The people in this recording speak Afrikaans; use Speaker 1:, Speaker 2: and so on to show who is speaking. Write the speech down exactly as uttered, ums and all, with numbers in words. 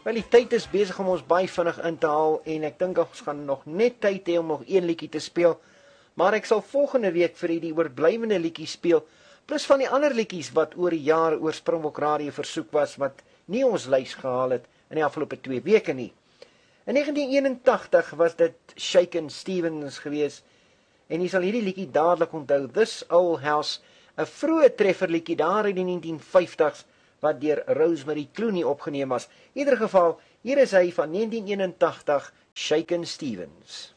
Speaker 1: Wel, die tyd is besig om ons baie vinnig in te haal en ek dink ons gaan nog net tyd hê om nog een liedjie te speel. Maar ek sal volgende week vir u die oorblywende liedjie speel, plus van die ander liedjies wat oor die jare oor Springbok Radio versoek was, wat nie ons lys gehaal het in die afgelope twee weke nie. In negentien eenentagtig was dit Shakin' Stevens gewees, en jy sal hierdie liedjie dadelik onthou, This Old House, 'n vroeë trefferliedjie daar in die negentien vyftigs, wat deur Rosemary Clooney opgeneem was. In ieder geval, hier is hy van negentien eenentagtig, Shakin' Stevens.